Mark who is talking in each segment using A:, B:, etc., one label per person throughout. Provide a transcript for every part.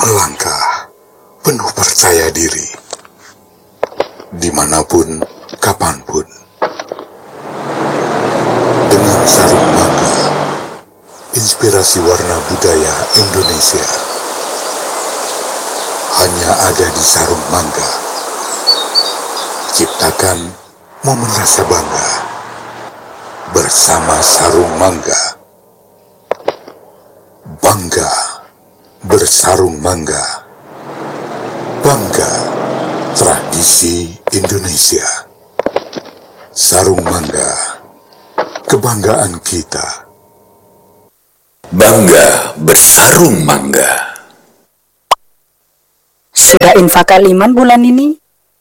A: melangkah penuh percaya diri, dimanapun, kapanpun, dengan sarung mangga, inspirasi warna budaya Indonesia, hanya ada di sarung mangga. Ciptakan momen rasa bangga bersama sarung mangga. Bangga bersarung mangga. Bangga tradisi Indonesia. Sarung mangga, kebanggaan kita.
B: Bangga bersarung mangga.
C: Sudah infak kaliman bulan ini?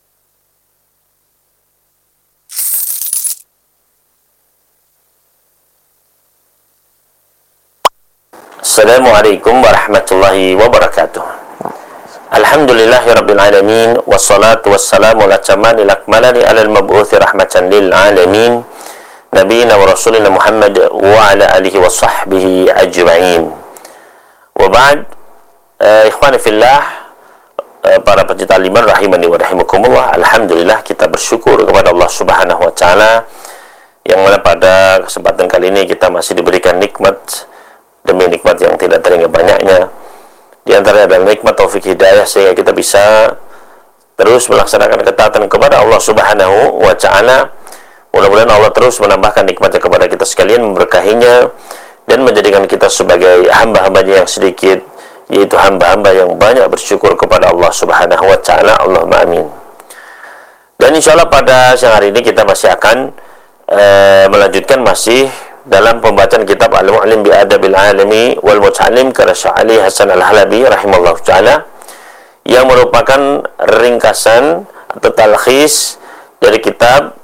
D: Assalamualaikum warahmatullahi wabarakatuh. Alhamdulillahirabbil alamin wassalatu wassalamu ala tamanil akmalani alal mab'uthi rahmatan lil alamin nabiyina wa rasulina Muhammad wa ala alihi wa sahbihi ajma'in. Wa ba'd, ikhwani fillah, para pecinta liman rahimani wa rahimakumullah. Alhamdulillah, kita bersyukur kepada Allah Subhanahu wa taala yang mana pada kesempatan kali ini kita masih diberikan nikmat demi nikmat yang tidak terhingga banyaknya. Di antaranya adalah nikmat taufik hidayah sehingga kita bisa terus melaksanakan ketaatan kepada Allah Subhanahu wa taala. Mudah-mudahan Allah terus menambahkan nikmatnya kepada kita sekalian, memberkahinya dan menjadikan kita sebagai hamba-hambanya yang sedikit, yaitu hamba-hamba yang banyak bersyukur kepada Allah Subhanahu wa taala. Allahumma amin. Dan insyaallah pada siang hari ini kita masih akan melanjutkan masih dalam pembacaan kitab Al-Mu'lim bi Adabil Alami wal Muta'allim karya Syekh Ali Hasan Al-Halabi rahimahullah ta'ala, yang merupakan ringkasan atau talkhis dari kitab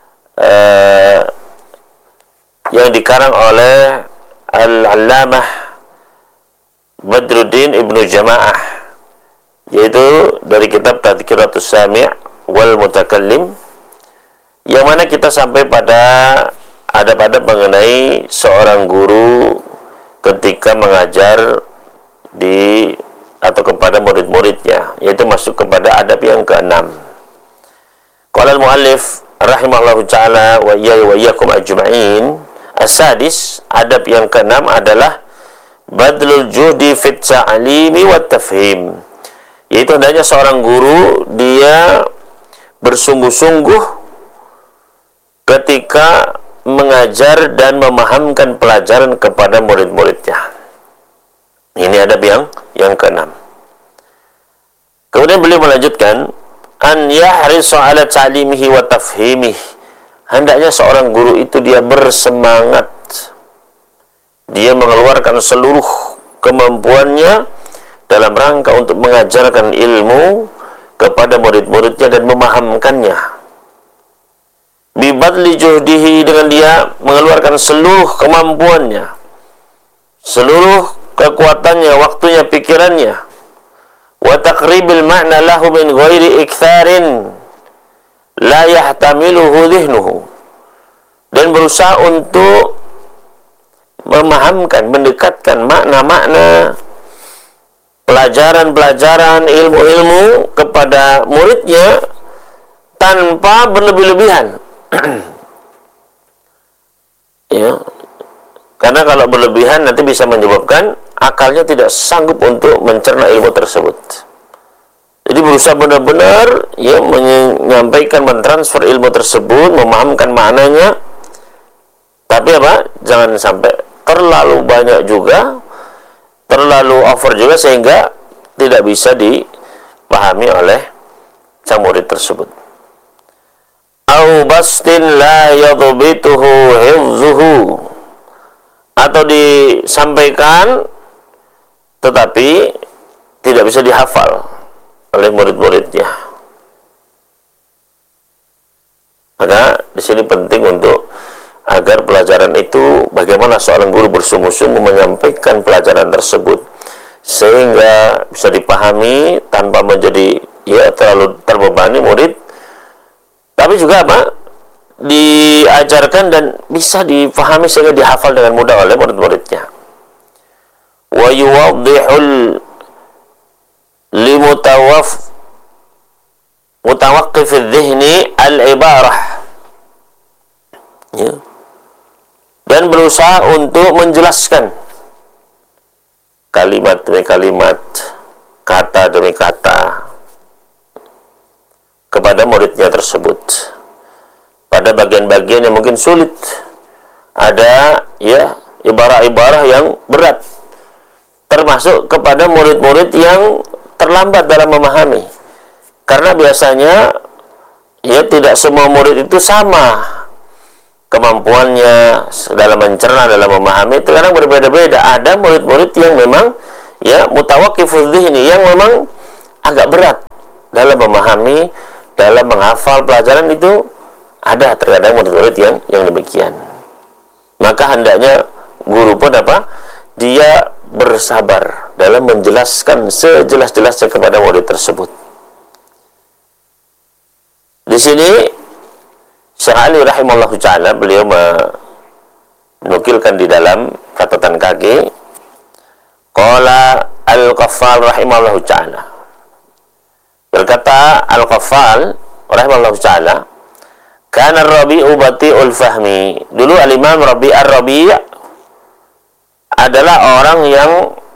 D: yang dikarang oleh Al-Allamah Badruddin Ibnu Jama'ah, yaitu dari kitab Tadhkiratus Sami' wal Mutakallim, yang mana kita sampai pada adab-adab mengenai seorang guru ketika mengajar di atau kepada murid-muridnya, yaitu masuk kepada adab yang ke-6. Qala al-muallif rahimahullahu ta'ala wa iyyakum ajma'in. As-sadis, adab yang ke-6 adalah badlul juhdi fit ta'limi wat tafhim, yaitu hendaknya seorang guru dia bersungguh-sungguh ketika mengajar dan memahamkan pelajaran kepada murid-muridnya. Ini adab yang ke-6. Kemudian beliau melanjutkan, an yahrisu ala ta'limihi wa tafhimihi. Hendaknya seorang guru itu dia bersemangat, dia mengeluarkan seluruh kemampuannya dalam rangka untuk mengajarkan ilmu kepada murid-muridnya dan memahamkannya. Bibadli juhdihi, dengan dia mengeluarkan seluruh kemampuannya, seluruh kekuatannya, waktunya, pikirannya. Wa taqribil ma'na lahu min ghairi iktharin la yahtamiluhu dhihnuhu, dan berusaha untuk memahamkan, mendekatkan makna-makna pelajaran-pelajaran, ilmu-ilmu kepada muridnya tanpa berlebih-lebihan. Ya, karena kalau berlebihan nanti bisa menyebabkan akalnya tidak sanggup untuk mencerna ilmu tersebut. Jadi berusaha benar-benar ya menyampaikan, mentransfer ilmu tersebut, memahamkan maknanya. Tapi apa? Jangan sampai terlalu banyak juga, terlalu over juga sehingga tidak bisa dipahami oleh sang murid tersebut. Au bastin la yadbituhu hifzuhu, atau disampaikan tetapi tidak bisa dihafal oleh murid-muridnya. Maka di sini penting untuk agar pelajaran itu, bagaimana seorang guru bersungguh-sungguh menyampaikan pelajaran tersebut sehingga bisa dipahami tanpa menjadi terlalu terbebani murid, tapi juga diajarkan dan bisa dipahami sehingga dihafal dengan mudah oleh murid-muridnya. Wa yuwaddihul mutawaqqif adh-dhihni al-ibarah, ya, dan berusaha untuk menjelaskan kalimat demi kalimat, kata demi kata kepada muridnya tersebut pada bagian-bagian yang mungkin sulit. Ada ya ibarah-ibarah yang berat, termasuk kepada murid-murid yang terlambat dalam memahami, karena biasanya ya tidak semua murid itu sama kemampuannya dalam mencerna, dalam memahami. Terkadang berbeda-beda. Ada murid-murid yang memang ya mutawaqqifudz dzihni, yang memang agak berat dalam memahami, dalam menghafal pelajaran itu. Ada terkadang murid-murid yang demikian. Maka hendaknya guru pun dia bersabar dalam menjelaskan sejelas-jelasnya kepada murid tersebut. Di sini Syekh Ali rahimahullah ta'ala, beliau menukilkan di dalam catatan kaki, qala Al-Qaffal rahimahullah ta'ala, berkata Al-Qaffal rahimahullah ta'ala, kana Rabi'u bati'ul fahmi. Dulu Al-Imam Rabi' Ar-Rabi' adalah orang yang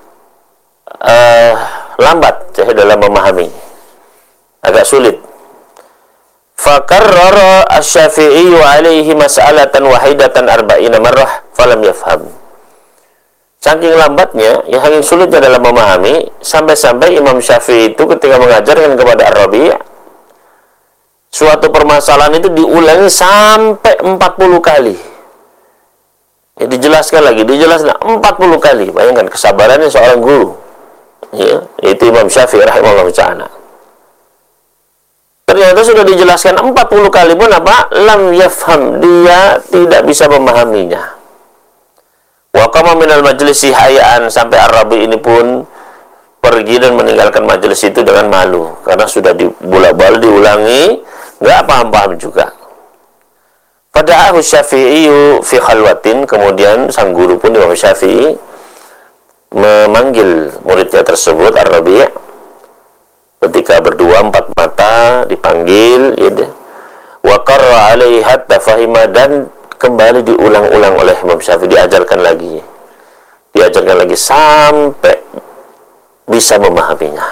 D: lambat dalam memahami, agak sulit. Fakarrara asy-Syafi'i alaihi mas'alatan wahidatan arba'ina marrah falam yafham. Saking lambatnya, yang saking sulitnya dalam memahami, sampai-sampai Imam Syafi'i itu ketika mengajarkan kepada Ar-Rabi', suatu permasalahan itu diulangi sampai 40 kali. Ya, dijelaskan lagi, dijelaskan 40 kali. Bayangkan kesabarannya seorang guru. Ya, itu Imam Syafi'i rahimahullah ta'ala. Ternyata sudah dijelaskan 40 kali pun lam yafham, dia tidak bisa memahaminya. Wa qama minal majlisi hayaan, sampai Ar-Rabi' ini pun pergi dan meninggalkan majelis itu dengan malu, karena sudah dibolak-balik diulangi, nggak paham-paham juga. Pada'ahu Syafi'i fi khalwatin, kemudian sang guru pun Imam Syafi'i memanggil muridnya tersebut Ar-Rabi', ketika berdua empat mata dipanggil, ya, wa qarra alaihi hatta fahima, dan kembali diulang-ulang oleh Imam Syafi'i, diajarkan lagi sampai bisa memahaminya.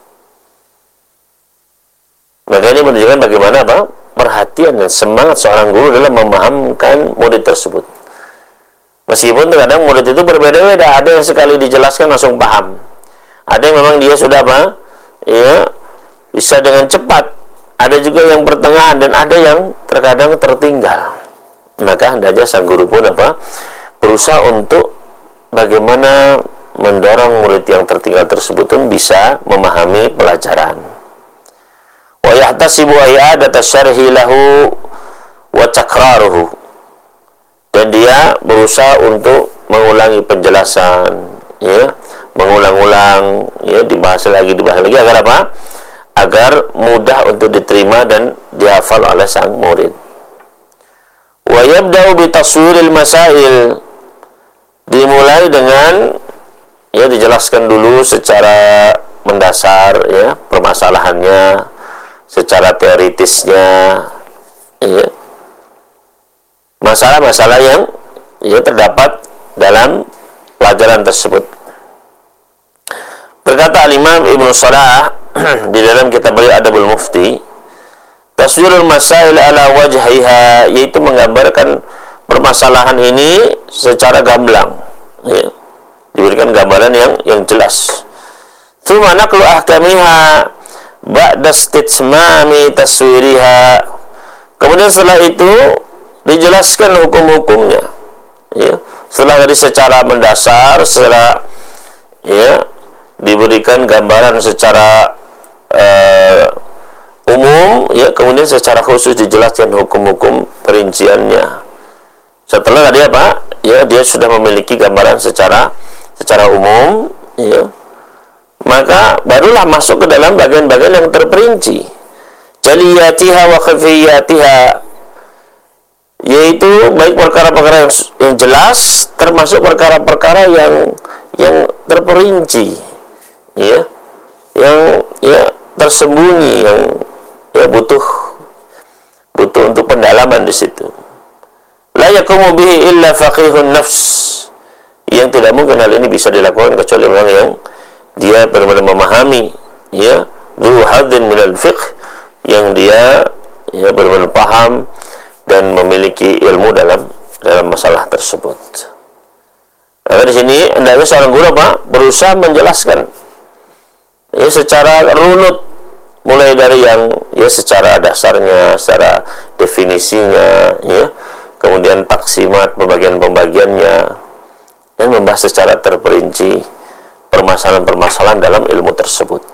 D: Maka ini menunjukkan bagaimana perhatian dan semangat seorang guru dalam memahamkan murid tersebut. Meskipun terkadang murid itu berbeda-beda, ada yang sekali dijelaskan langsung paham, ada yang memang dia sudah ya bisa dengan cepat, ada juga yang pertengahan, dan ada yang terkadang tertinggal. Maka hendaknya sang guru pun berusaha untuk bagaimana mendorong murid yang tertinggal tersebut pun bisa memahami pelajaran. Wa yahtasibu i'adata syarhi lahu wa takraruhu, dan dia berusaha untuk mengulangi penjelasan, ya, mengulang-ulang, ya, dibahas lagi agar agar mudah untuk diterima dan dihafal oleh sang murid. Wa yabda'u bi taswiril masail, dimulai dengan ya dijelaskan dulu secara mendasar, ya, permasalahannya, secara teoritisnya, ya, masalah-masalah yang ya terdapat dalam pelajaran tersebut. Berkata Al-Imam Ibnu Salah di dalam kitab beliau Adabul Mufti, taswirul masail ala wajhiha, yaitu menggambarkan permasalahan ini secara gamblang, ya, diberikan gambaran yang jelas. Tsumma naqlu ahkamiha ba'da istitsmami taswiriha, kemudian setelah itu dijelaskan hukum-hukumnya, ya, setelah tadi secara mendasar, secara ya diberikan gambaran secara umum, ya, kemudian secara khusus dijelaskan hukum-hukum perinciannya. Setelah tadi ya dia sudah memiliki gambaran secara umum, ya, maka barulah masuk ke dalam bagian-bagian yang terperinci, jaliyatiha wa khafiyatiha, yaitu baik perkara-perkara yang jelas, termasuk perkara-perkara yang terperinci, ya, yang ya tersembunyi yang ya butuh untuk pendalaman di situ. La yaqumu bihi illa faqihun nafs, yang tidak mungkin hal ini bisa dilakukan kecuali orang yang dia benar-benar memahami, ya, dzu hadzin minal fiqh, yang dia ya benar-benar paham dan memiliki ilmu dalam masalah tersebut. Maka di sini hendaknya seorang guru berusaha menjelaskan ya secara runut, mulai dari yang ya secara dasarnya, secara definisinya, ya, kemudian taksimat, pembagian-pembagiannya, dan membahas secara terperinci permasalahan-permasalahan dalam ilmu tersebut.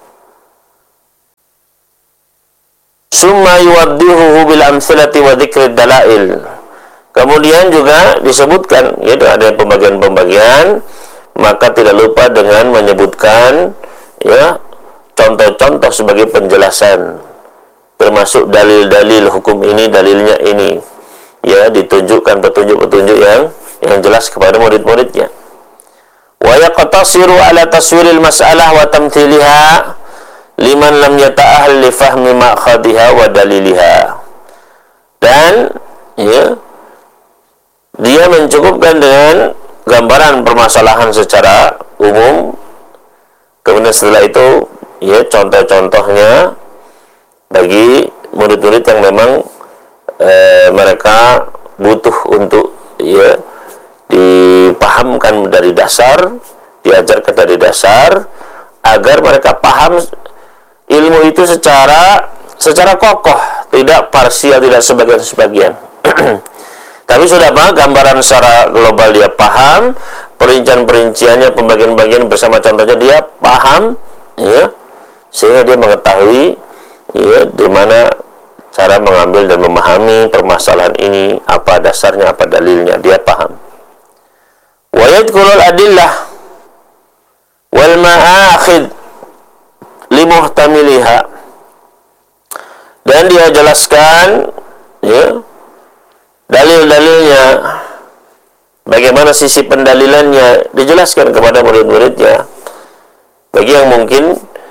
D: Summa yuwaddihuhu bil amthilati wa dzikrid dalail. Kemudian juga disebutkan, yaitu ada pembagian-pembagian, maka tidak lupa dengan menyebutkan ya contoh-contoh sebagai penjelasan, termasuk dalil-dalil hukum ini, dalilnya ini, ya, ditunjukkan petunjuk-petunjuk yang jelas kepada murid-muridnya. Wa yaqtasiru ala taswiril mas'alah wa tamthiliha liman lam yata'ahal li fahmi ma'khadhiha wa daliliha. Dan ya, dia mencukupkan dengan gambaran permasalahan secara umum, kemudian setelah itu ya contoh-contohnya bagi murid-murid yang memang mereka butuh untuk ya dipahamkan dari dasar, diajarkan dari dasar, agar mereka paham ilmu itu secara kokoh, tidak parsial, tidak sebagian-sebagian. Tapi sudah gambaran secara global dia paham, perincian-perinciannya, pembagian-pembagian bersama contohnya dia paham, ya, sehingga dia mengetahui ya di mana cara mengambil dan memahami permasalahan ini, apa dasarnya, apa dalilnya, dia paham. Wa yadhkurul adillah wal ma'akhid limuhtamiliha, dan dia jelaskan ya dalil-dalilnya, bagaimana sisi pendalilannya, dijelaskan kepada murid-muridnya bagi yang mungkin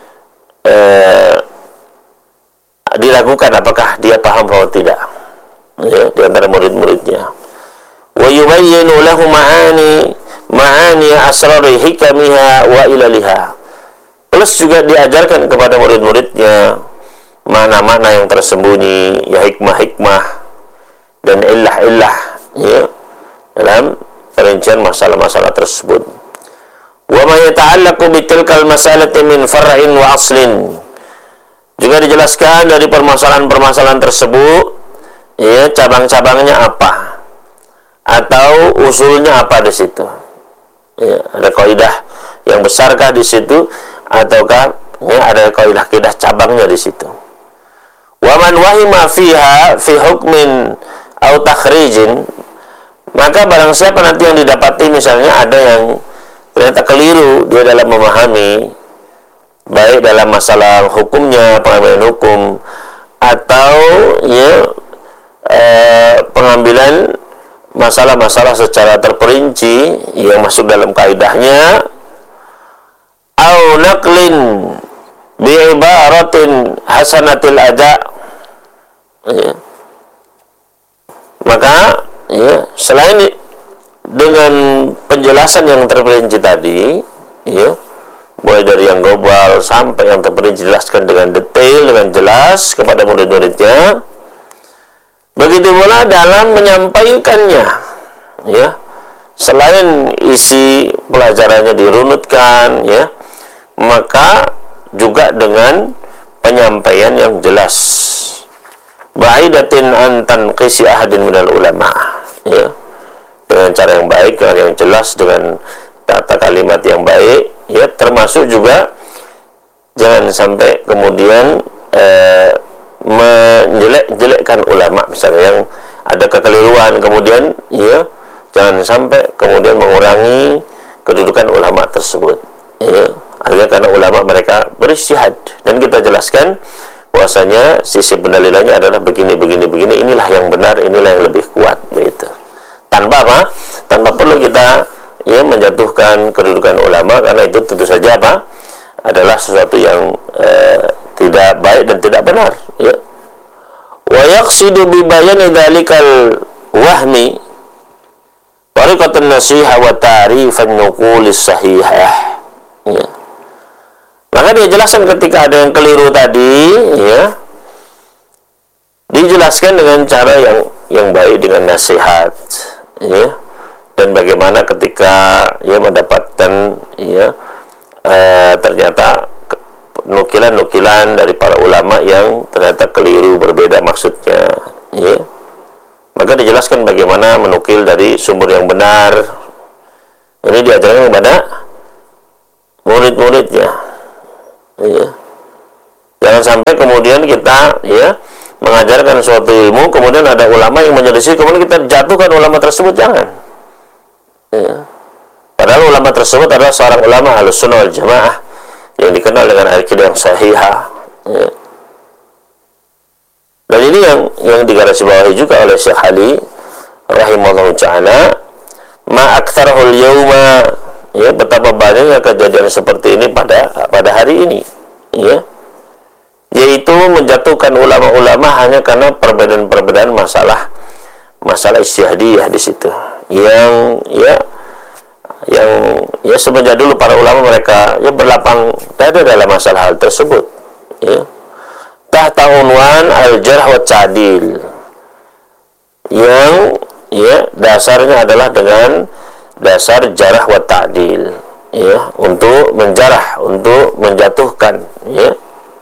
D: diragukan apakah dia paham atau tidak, ya, di antara murid-muridnya. Wa yubayyinu lahu ma'ani asrari hikamiha wa ilaliha. Plus juga diajarkan kepada murid-muridnya mana-mana yang tersembunyi, ya, hikmah-hikmah dan illah-illah, ya, dalam perincian masalah-masalah tersebut. Wa ma yata'allaqu bitilkal masalati min far'in wa aslin. Juga dijelaskan dari permasalahan-permasalahan tersebut, ya, cabang-cabangnya apa atau usulnya apa di situ. Ya, ada kaidah yang besarkah di situ, ataukah ya ada kaidah-kaidah cabangnya di situ. Wa man wahima fiha fi hukmin au takhrijin, maka barang siapa nanti yang didapati misalnya ada yang ternyata keliru dia dalam memahami, baik dalam masalah hukumnya, pengambilan hukum, atau ya pengambilan masalah-masalah secara terperinci yang masuk dalam kaidahnya, au naqlin bi ibaratin hasanatil ada, ya, maka ya selain dengan penjelasan yang terperinci tadi, ya, mulai dari yang global sampai yang terperinci, jelaskan dengan detail, dengan jelas kepada murid-muridnya. Begitu pula dalam menyampaikannya, ya, selain isi pelajarannya dirunutkan, ya, maka juga dengan penyampaian yang jelas, ba'idatin an tanqisi ahadin minal ulama, ya, dengan cara yang baik, dengan yang jelas, dengan tata kalimat yang baik, ya, termasuk juga jangan sampai kemudian menjelek-jelekkan ulama, misalnya yang ada kekeliruan, kemudian ya jangan sampai kemudian mengurangi kedudukan ulama tersebut, ya, artinya karena ulama mereka berijtihad, dan kita jelaskan bahwasanya sisi pendalilannya adalah begini, inilah yang benar, inilah yang lebih kuat, begitu. Tanpa apa? Tanpa perlu kita ya menjatuhkan kedudukan ulama, karena itu tentu saja apa? Adalah sesuatu yang tidak baik dan tidak benar, ya. Wa yaqsidu bi bayani dzalikal wahmi tariqatan nasiha wa ta'rifan nuqulis sahihah, ya. Maka dia jelaskan ketika ada yang keliru tadi, ya, dijelaskan dengan cara yang baik dengan nasihat, ya. Dan bagaimana ketika ia mendapatkan, ya, ternyata nukilan-nukilan dari para ulama yang ternyata keliru, berbeda maksudnya, ya. Maka dijelaskan bagaimana menukil dari sumber yang benar. Ini diajarkan kepada murid-muridnya, ya. Jangan sampai kemudian kita, ya, mengajarkan suatu ilmu, kemudian ada ulama yang menyelisih, kemudian kita jatuhkan ulama tersebut, jangan, ya. Padahal ulama tersebut adalah seorang ulama Ahlussunnah wal Jamaah yang dikenal dengan akidah yang sahihah, ya. Dan ini yang digarisbawahi juga oleh Syekh Ali rahimahullah ta'ala, ma aktsarul yauma, ya, betapa banyaknya kejadian seperti ini pada hari ini, ya, yaitu menjatuhkan ulama-ulama hanya karena perbedaan-perbedaan masalah ijtihadiyah di situ, yang semenjak dulu para ulama mereka, ya, berlapang dada dalam masalah hal tersebut, ya. Tahta unwan al-jarh wa ta'dil, yang, ya, dasarnya adalah dengan dasar jarh wa ta'dil, ya, untuk menjarah, untuk menjatuhkan, ya.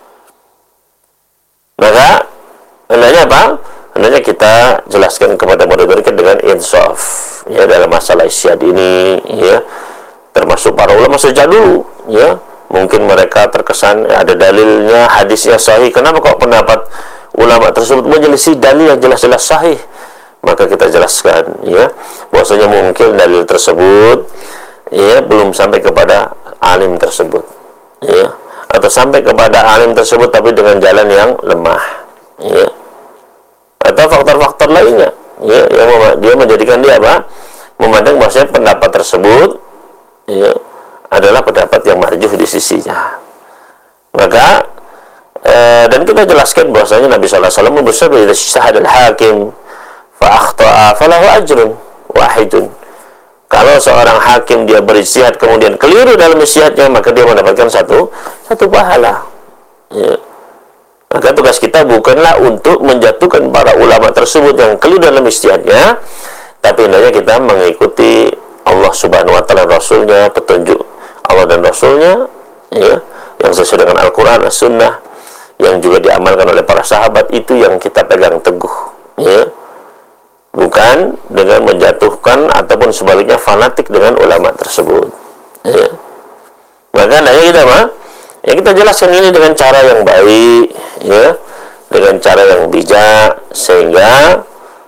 D: Maka hendaknya apa? Hendaknya kita jelaskan kepada murid-murid dengan insaf, ya, dalam masalah ijtihad ini, ya. Termasuk para ulama sejak dulu, ya. Mungkin mereka terkesan, ya, ada dalilnya, hadisnya sahih. Kenapa kok pendapat ulama tersebut menyelisih dalil yang jelas-jelas sahih? Maka kita jelaskan, ya, bahwasanya mungkin dalil tersebut, ya, belum sampai kepada alim tersebut, ya, atau sampai kepada alim tersebut tapi dengan jalan yang lemah, ya, atau faktor-faktor lainnya, ya, yang dia menjadikan dia apa? Memandang bahwasanya pendapat tersebut, ya, adalah pendapat yang marjuh di sisinya. Maka dan kita jelaskan bahwasanya Nabi sallallahu alaihi wasallam bersabda, "Idza ijtahada al-hakim fa akhta'a falahu ajrun wahidun." Kalau seorang hakim dia berijtihad kemudian keliru dalam ijtihadnya, maka dia mendapatkan satu pahala, ya. Maka tugas kita bukanlah untuk menjatuhkan para ulama tersebut yang keliru dalam ijtihadnya, tapi hendaknya kita mengikuti Allah Subhanahu wa taala, Rasulnya, petunjuk Allah dan Rasulnya, ya, yang sesuai dengan Al-Quran, As-Sunnah, yang juga diamalkan oleh para sahabat, itu yang kita pegang teguh, ya. Bukan dengan menjatuhkan ataupun sebaliknya fanatik dengan ulama tersebut, ya. Maka kita ya, kita jelaskan ini dengan cara yang baik, ya, dengan cara yang bijak, sehingga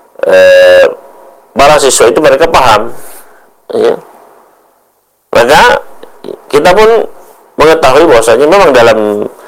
D: para siswa itu mereka paham, ya. Maka kita pun mengetahui bahwasanya memang dalam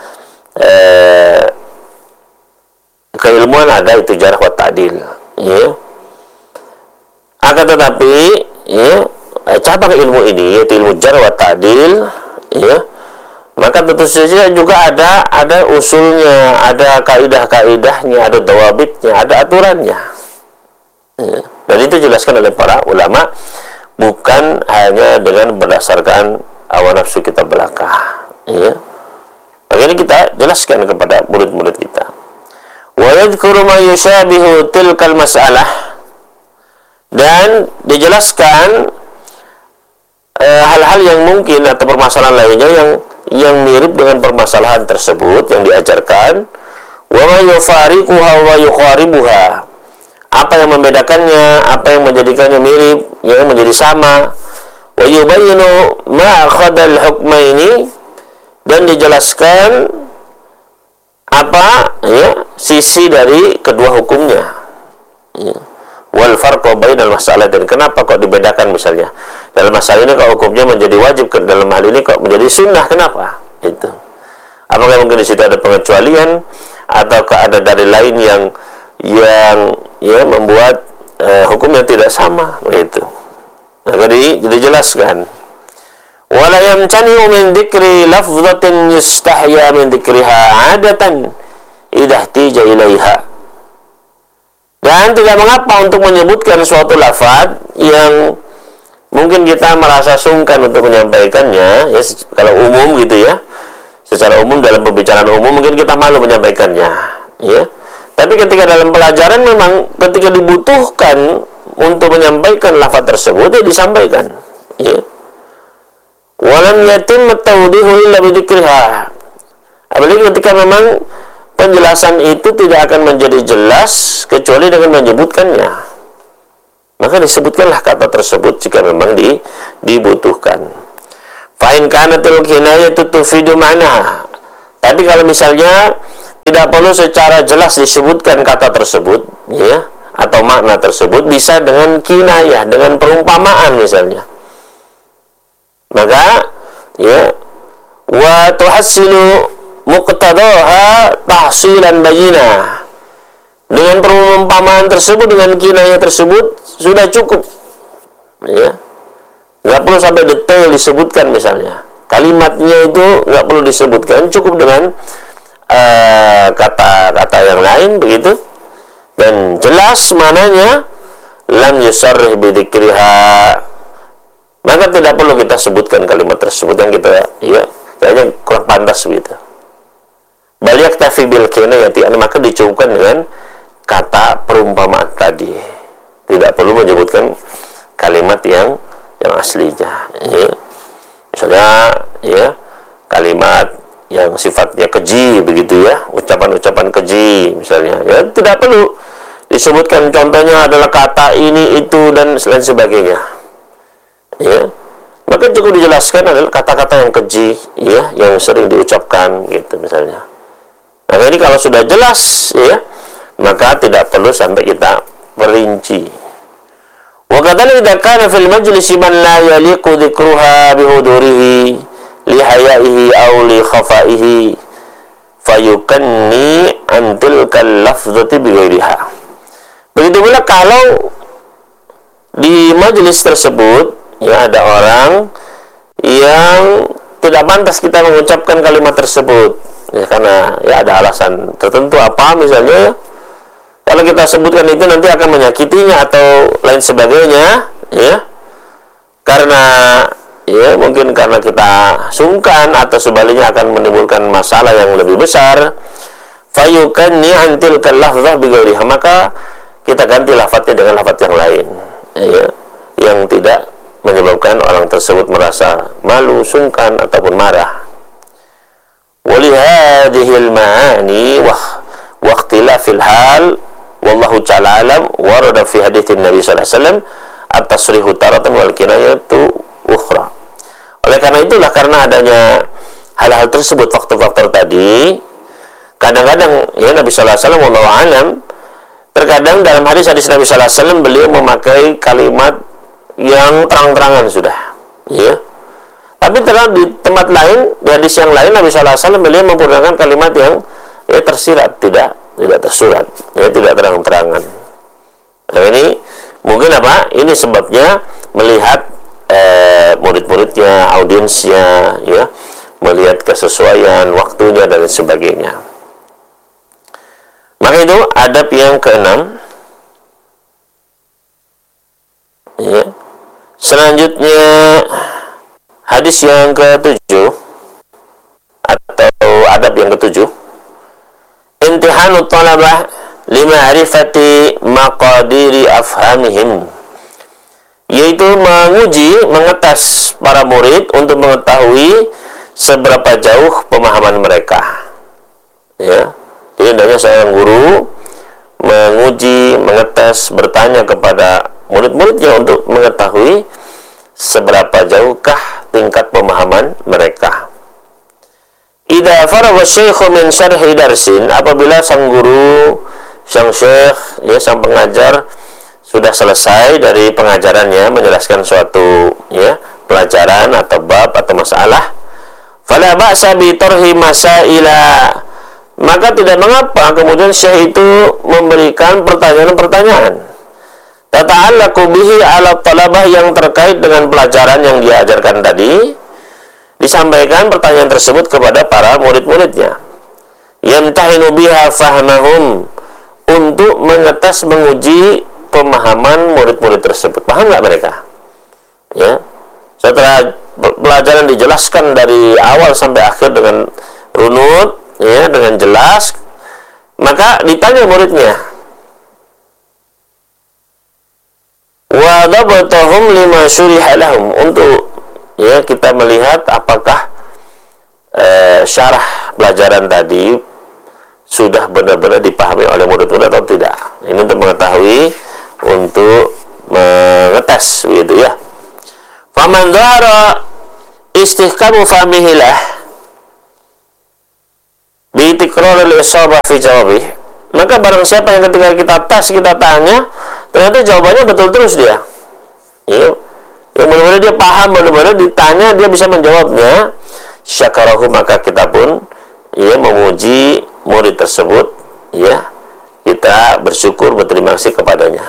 D: keilmuan ada itu jarh wa ta'dil, ya. Akan tetapi, ya, cabang ilmu ini yaitu ilmu jarh wa ta'dil, ya, maka tentu saja juga ada usulnya, ada kaidah-kaidahnya, ada dawabitnya, ada aturannya, ya. Dan itu dijelaskan oleh para ulama, bukan hanya dengan berdasarkan hawa nafsu kita belaka, ya. Maka ini kita jelaskan kepada murid-murid kita. Wa yadhkuru ma yushabihu tilkal mas'alah, dan dijelaskan hal-hal yang mungkin atau permasalahan lainnya yang mirip dengan permasalahan tersebut yang diajarkan. Wa ma yufariquha wa yuqaribuha, apa yang membedakannya, apa yang menjadikannya mirip, yang menjadi sama. Wa yubayyinu ma akhadal hukmaini, dan dijelaskan apa, ya, sisi dari kedua hukumnya, ya. Wal farqu bainal masalah, dan kenapa kok dibedakan, misalnya dalam masalah ini kok hukumnya menjadi wajib, dalam hal ini kok menjadi sunnah, kenapa? Itu. Apakah mungkin di situ ada pengecualian, ataukah ada dari lain yang ya membuat hukumnya tidak sama, begitu. Nah, jadi dijelaskan. Wala yamtani'u min dzikri lafdhatin yustahya min dzikriha 'adatan idza ihtija ilaiha. Dan tidak mengapa untuk menyebutkan suatu lafaz yang mungkin kita merasa sungkan untuk menyampaikannya, ya, kalau umum gitu ya. Secara umum dalam pembicaraan umum mungkin kita malu menyampaikannya, ya. Tapi ketika dalam pelajaran memang ketika dibutuhkan untuk menyampaikan lafaz tersebut, ya disampaikan, ya. Walam yatim tawdihu illa bidzikriha. Apalagi ketika memang penjelasan itu tidak akan menjadi jelas kecuali dengan menyebutkannya, maka disebutkanlah kata tersebut jika memang dibutuhkan. Fa in kanatil kinayatu tufidu ma'naha. Tapi kalau misalnya tidak perlu secara jelas disebutkan kata tersebut, ya, atau makna tersebut, bisa dengan kinayah, dengan perumpamaan misalnya, maka ya wa tuhassilu muqtadaha tahsilan bayyinah. Dengan perumpamaan tersebut, dengan kinayah tersebut sudah cukup, ya. Nggak perlu sampai detail disebutkan misalnya. Kalimatnya itu nggak perlu disebutkan, cukup dengan kata-kata yang lain begitu, dan jelas mananya. Lam yusarrih bidzikriha, maka tidak perlu kita sebutkan kalimat tersebut yang kita, ya, kayaknya kurang pantas begitu. Bal yaktafi bil kinayati, maka dicukupkan dengan kata perumpamaan tadi. Tidak perlu menyebutkan kalimat yang aslinya, ya. Misalnya, ya, kalimat yang sifatnya keji begitu ya, ucapan-ucapan keji misalnya, ya, tidak perlu disebutkan contohnya adalah kata ini, itu, dan lain sebagainya, ya. Maka cukup dijelaskan adalah kata-kata yang keji, ya, yang sering diucapkan gitu misalnya. Nah, ini kalau sudah jelas, ya, maka tidak perlu sampai kita perinci. Wa kadzalika idza kana fil majlisi man la yaliqu dzikruha bihudurihi li hayaihi aw li khafaihi fayukanni an tilkal lafzati bighairiha. Begitu pula kalau di majelis tersebut, ya, ada orang yang tidak pantas kita mengucapkan kalimat tersebut, ya, karena ya ada alasan tertentu apa misalnya, kalau kita sebutkan itu nanti akan menyakitinya atau lain sebagainya, ya, karena ya mungkin karena kita sungkan atau sebaliknya akan menimbulkan masalah yang lebih besar. Fayukanni antil kalafzah bighairiha, maka kita ganti lafadznya dengan lafadz yang lain, ya, yang tidak menyebabkan orang tersebut merasa malu, sungkan ataupun marah. Walihadhil ma'ani wa ikhtilafil hal wallahu ta'ala alam warada fi haditsin Nabi sallallahu alaihi wasallam at-tasrihu taratan wal kinayatu ukhra. Oleh karena itulah, karena adanya hal-hal tersebut, faktor-faktor tadi, kadang-kadang ya Nabi sallallahu alaihi wasallam wallahu alam, terkadang dalam hadis-hadis Nabi sallallahu alaihi wasallam beliau memakai kalimat yang terang-terangan sudah, ya. Tapi ternyata di tempat lain, di hadis yang lain, Nabi sallallahu alaihi wasallam beliau menggunakan kalimat yang ya tersirat, tidak tersurat, ya, tidak terang-terangan. Nah, ini mungkin apa? Ini sebabnya melihat murid-muridnya, audiensnya, ya, melihat kesesuaian waktunya dan sebagainya. Maka itu adab yang keenam, ya. Selanjutnya hadis yang ke-7 atau adab yang ke-7, imtihanu talabah lima'rifati maqadiri afhamihim, yaitu menguji, mengetes para murid untuk mengetahui seberapa jauh pemahaman mereka, ya. Jadi hendaknya seorang guru menguji, mengetes, bertanya kepada murid-muridnya untuk mengetahui seberapa jauhkah tingkat pemahaman mereka. Idza faragha syaikhu min syarhi darsin, apabila sang guru, sang syekh, ya, sang pengajar sudah selesai dari pengajarannya, menjelaskan suatu, ya, pelajaran atau bab atau masalah, fala ba'sa bi tarhi masaila, maka tidak mengapa kemudian syekh itu memberikan pertanyaan-pertanyaan tata'allaqu bihi ala talabah, yang terkait dengan pelajaran yang diajarkan tadi, disampaikan pertanyaan tersebut kepada para murid-muridnya. Yamtahinu biha fahmahum, untuk mengetes, menguji pemahaman murid-murid tersebut. Paham nggak mereka? Ya. Setelah pelajaran dijelaskan dari awal sampai akhir dengan runut, ya, dengan jelas, maka ditanya muridnya, wa dabtahum lima syuriha lahum, untuk ya kita melihat apakah syarah pelajaran tadi sudah benar-benar dipahami oleh murid-murid atau tidak. Ini untuk mengetahui, untuk mengetes gitu ya. Faman dhara istihkamu fahmihilah bi tikrar al-isabah fi jawabih, maka barang siapa yang ketika kita tes, kita tanya, ternyata jawabannya betul terus dia, ya, yang benar-benar dia paham, benar-benar ditanya dia bisa menjawabnya, syakarahu, maka kita pun ya memuji murid tersebut, ya, kita bersyukur, berterima kasih kepadanya.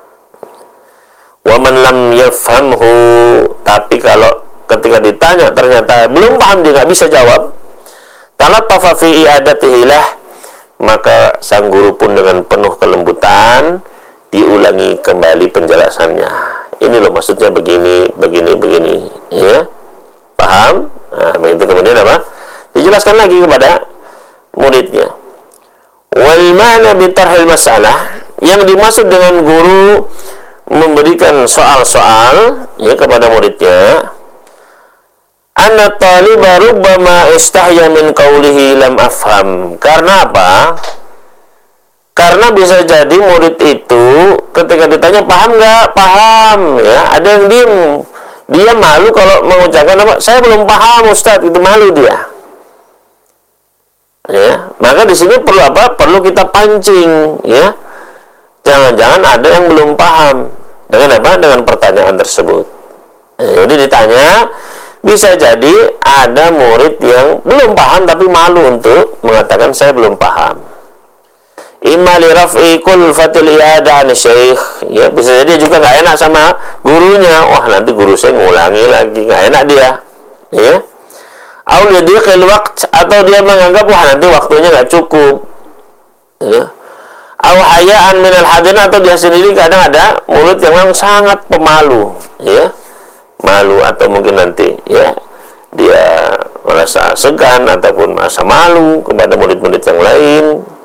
D: Wa man lam yafhamhu, tapi kalau ketika ditanya ternyata belum paham, dia nggak bisa jawab, talattafa fi i'adatihilah, maka sang guru pun dengan penuh kelembutan diulangi kembali penjelasannya. Ini loh maksudnya begini, ya, paham? Nah, begitu kemudian apa? Dijelaskan lagi kepada muridnya. Wal ma'na bi tarhil masalah, yang dimaksud dengan guru memberikan soal-soal ya kepada muridnya, anna taliba rubbama istahya min qawlihi lam afham. Karena apa? Karena bisa jadi murid itu ketika ditanya paham nggak, paham, ya, ada yang diem, dia malu kalau mengucapkan apa, saya belum paham Ustadz, itu malu dia. Ya, maka di sini perlu apa? Perlu kita pancing, ya. Jangan-jangan ada yang belum paham dengan apa? Dengan pertanyaan tersebut. Jadi ditanya, bisa jadi ada murid yang belum paham tapi malu untuk mengatakan saya belum paham. Imma li raf'i kulfatil i'ada an syekh, ya, bisa jadi dia juga nggak enak sama gurunya, wah nanti guru saya ngulangi lagi, nggak enak dia, ya. Au lidiqil waqt, atau dia menganggap wah nanti waktunya nggak cukup, ya. Au hayaan minal hadirin, atau dia sendiri kadang ada murid yang memang sangat pemalu, ya, malu, atau mungkin nanti ya dia merasa segan ataupun merasa malu kepada murid-murid yang lain.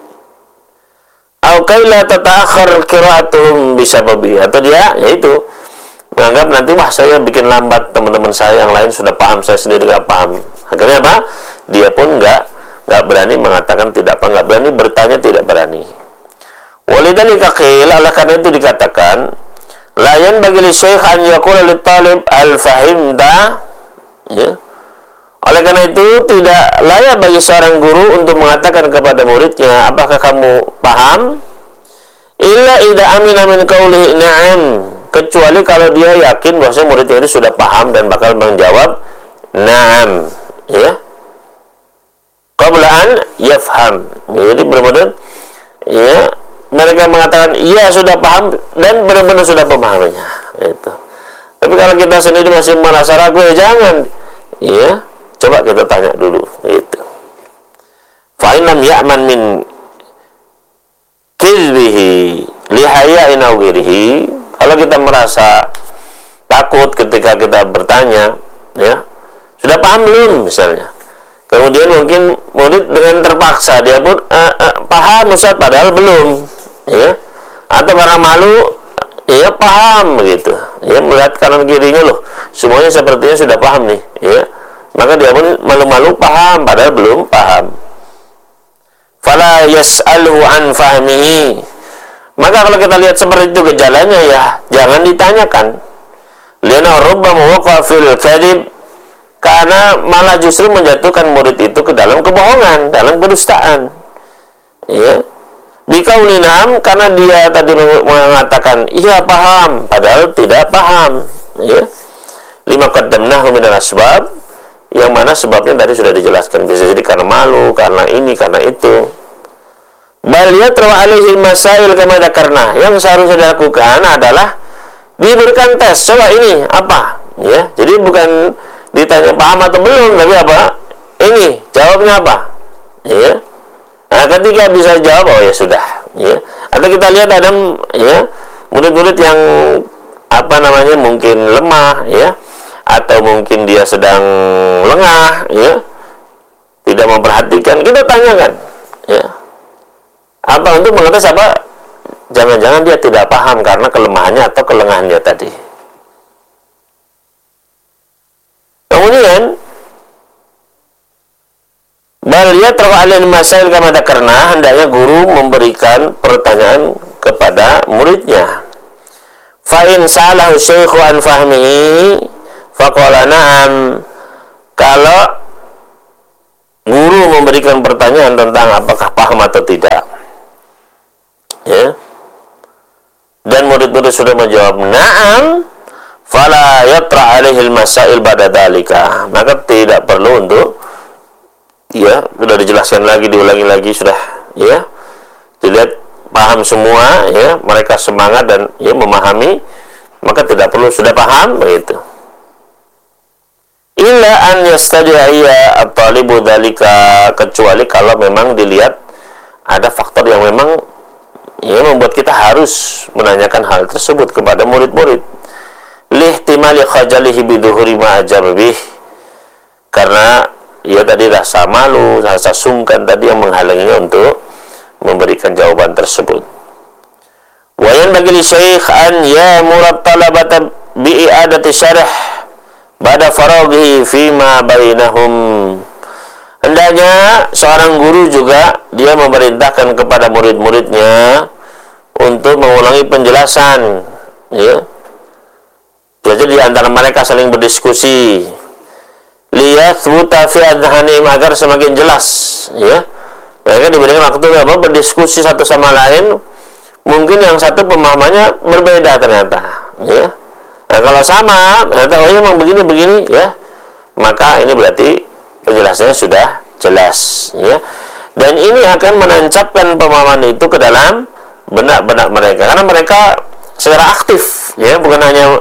D: Au kaila tata'akhir qira'atuhum bisababi, atau dia yaitu menganggap nanti wah saya bikin lambat teman-teman saya yang lain sudah paham, saya sendiri nggak paham. Akhirnya apa? Dia pun nggak berani mengatakan tidak apa, nggak berani bertanya, tidak berani. Walidzalika qila, oleh karena itu dikatakan layan bagi syekh an yaqula lit talib al fahimta, ya. Oleh karena itu tidak layak bagi seorang guru untuk mengatakan kepada muridnya apakah kamu paham, illa idza amina min qawlihi na'am, kecuali kalau dia yakin bahwa muridnya itu sudah paham dan bakal menjawab na'am, ya, qabla an yafham. Jadi benar-benar ya mereka mengatakan iya sudah paham dan benar-benar sudah pemahamannya itu. Tapi kalau kita sendiri masih merasa ragu, ya jangan, ya, coba kita tanya dulu itu. Fa in lam ya'man min kizbihi lihaya'in aw ghirihi, kalau kita merasa takut ketika kita bertanya, ya, sudah paham belum misalnya, kemudian mungkin murid dengan terpaksa dia pun paham Ustaz padahal belum, ya, atau karena malu, ya, paham begitu, ya, melihat kanan kirinya loh semuanya sepertinya sudah paham nih, ya, maka dia pun malu-malu paham padahal belum paham. Fala yas'aluhu an fahmihi, maka kalau kita lihat seperti itu gejalanya, ya jangan ditanyakan. Liana rubbama waqa fil kadhib, karena malah justru menjatuhkan murid itu ke dalam kebohongan, dalam kedustaan, ya. Bikaulinam, karena dia tadi mengatakan iya paham padahal tidak paham, ya. Lima qaddamnahu minal asbab, yang mana sebabnya tadi sudah dijelaskan, bisa jadi karena malu, karena ini, karena itu. Bal yatru alaihi masail kama dzakarna, yang seharusnya dilakukan adalah diberikan tes, coba ini apa, ya. Jadi bukan ditanya paham atau belum, tapi apa? Ini jawabnya apa? Ya. Nah, ketika bisa jawab, oh ya sudah. Ya. Atau kita lihat ada ya murid-murid yang apa namanya mungkin lemah, ya, atau mungkin dia sedang lengah, ya, tidak memperhatikan, kita tanyakan, ya, apa untuk mengetes apa? Jangan-jangan dia tidak paham karena kelemahannya atau kelengahannya tadi. Kemudian bal yatra'u 'alal masail kama dzakarna, hendaknya guru memberikan pertanyaan kepada muridnya. Fa in sa'alahu syaikhu an fahmihi faqala na'am. Kalau guru memberikan pertanyaan tentang apakah paham atau tidak, ya, dan murid-murid sudah menjawab na'am, fala yatra' 'alaihi al-masail ba'da dzalika, maka tidak perlu untuk, ya, sudah dijelaskan lagi, diulangi lagi, sudah, ya, dilihat paham semua, ya, mereka semangat dan ya memahami, maka tidak perlu, sudah paham begitu. Illa an yastadi'a at-talibu dzalika, kecuali kalau memang dilihat ada faktor yang memang ya membuat kita harus menanyakan hal tersebut kepada murid-murid. Lihtimali khajalihi biduhuri ma ajabih, karena ya tadi rasa malu, rasa sungkan tadi yang menghalanginya untuk memberikan jawaban tersebut. Wa yanbaghi li syekh an ya'mura talabata bi i'adati syarh ba'da faraghi fi ma bainahum. Hendaknya seorang guru juga dia memerintahkan kepada murid-muridnya untuk mengulangi penjelasan, ya. Jadi di antara mereka saling berdiskusi, liyathbuta fi adhanihim, agar semakin jelas, ya. Mereka diberikan waktu apa? Berdiskusi satu sama lain. Mungkin yang satu pemahamannya berbeda ternyata, ya. Nah, kalau sama, ternyata oh memang begini, ya, maka ini berarti penjelasannya sudah jelas, ya. Dan ini akan menancapkan pemahaman itu ke dalam benak-benak mereka, karena mereka secara aktif, ya, bukan hanya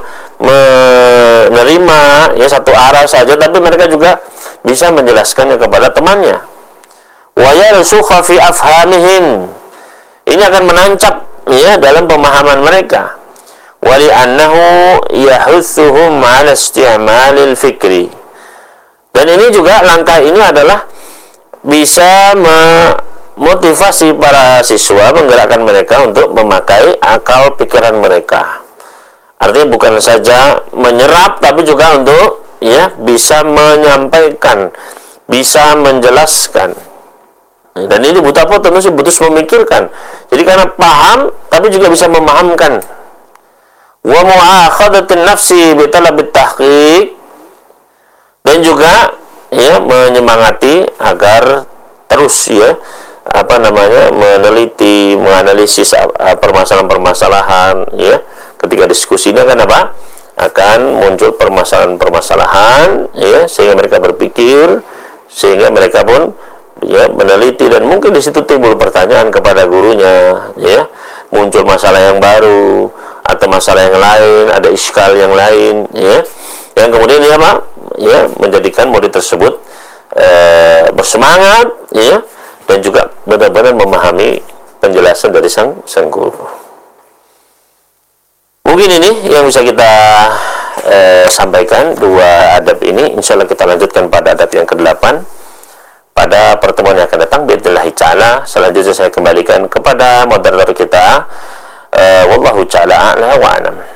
D: menerima ya satu arah saja, tapi mereka juga bisa menjelaskannya kepada temannya. Wa yarsukha fi afhamihim, ini akan menancap ya dalam pemahaman mereka. Wa li annahu yahuthuhum 'ala isti'malil fikri, dan ini juga langkah ini adalah bisa memotivasi para siswa, menggerakkan mereka untuk memakai akal pikiran mereka. Artinya bukan saja menyerap, tapi juga untuk ya bisa menyampaikan, bisa menjelaskan. Dan ini butuh apa? Tentu sih butuh memikirkan. Jadi karena paham, tapi juga bisa memahamkan. Wa mu'akhadatin nafsi bi talabit tahqiq, dan juga ya menyemangati agar terus ya apa namanya meneliti, menganalisis permasalahan-permasalahan, ya. Ketika diskusinya kan apa? Akan muncul permasalahan-permasalahan, ya, sehingga mereka berpikir, sehingga mereka pun ya meneliti, dan mungkin di situ timbul pertanyaan kepada gurunya, ya, muncul masalah yang baru atau masalah yang lain, ada iskal yang lain, ya, yang kemudian ya apa? Ya, menjadikan murid tersebut bersemangat, ya, dan juga benar-benar memahami penjelasan dari sang guru. Mungkin ini yang bisa kita sampaikan, dua adab ini. Insya Allah kita lanjutkan pada adab yang ke-8 pada pertemuan yang akan datang. Biidznillah ta'ala. Selanjutnya saya kembalikan kepada moderator kita. Wallahu ta'ala a'la wa a'lam.